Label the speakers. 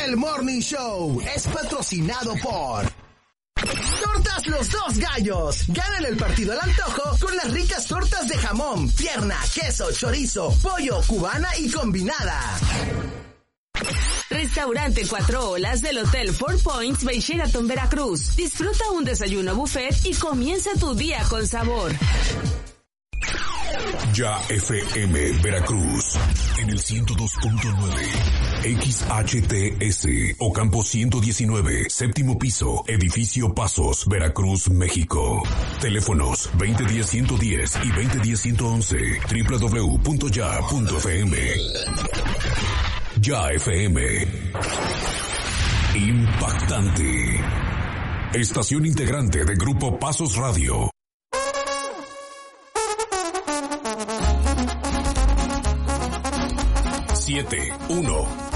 Speaker 1: El Morning Show es patrocinado por Tortas Los Dos Gallos. Ganan el partido al antojo con las ricas tortas de jamón, pierna, queso, chorizo, pollo, cubana y combinada.
Speaker 2: Restaurante Cuatro Olas del Hotel Four Points by Sheraton, Veracruz. Disfruta un desayuno buffet y comienza tu día con sabor.
Speaker 3: Ya FM Veracruz en el 102.9 XHTS Ocampo 119, séptimo piso, edificio Pasos, Veracruz, México. Teléfonos 2010-110 y 2010-111, www.ya.fm. Ya FM. Impactante. Estación integrante de Grupo Pasos Radio. Siete, 1.